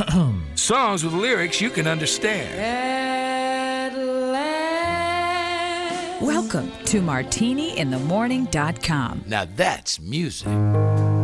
Songs with lyrics you can understand. Welcome to MartiniInTheMorning.com. Now that's music.